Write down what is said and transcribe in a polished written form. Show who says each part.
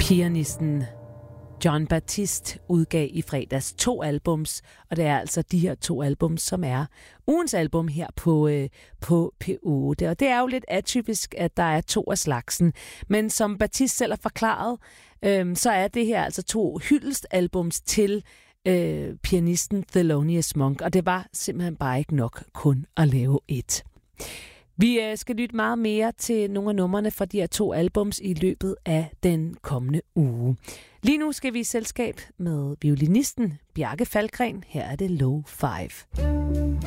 Speaker 1: Pianisten Jon Batiste udgav i fredags 2 albums, og det er altså de her 2 albums, som er ugens album her på P8. Og det er jo lidt atypisk, at der er 2 af slagsen, men som Batiste selv har forklaret, så er det her altså 2 hyldestalbums til pianisten Thelonious Monk, og det var simpelthen bare ikke nok kun at lave et. Vi skal lytte meget mere til nogle af numrene fra de her 2 albums i løbet af den kommende uge. Lige nu skal vi i selskab med violinisten Bjarke Falkgren. Her er det Low 5.